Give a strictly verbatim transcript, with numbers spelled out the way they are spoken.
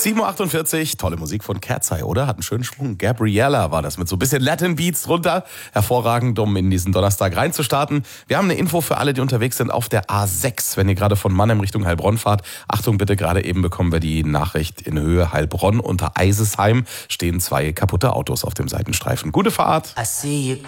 sieben Uhr achtundvierzig, tolle Musik von Cat's Eye, oder? Hat einen schönen Schwung. Gabriella war das mit so ein bisschen Latin Beats drunter. Hervorragend, um in diesen Donnerstag reinzustarten. Wir haben eine Info für alle, die unterwegs sind auf der A sechs. Wenn ihr gerade von Mannheim Richtung Heilbronn fahrt, Achtung bitte, gerade eben bekommen wir die Nachricht in Höhe Heilbronn unter Eisesheim stehen zwei kaputte Autos auf dem Seitenstreifen. Gute Fahrt! I see you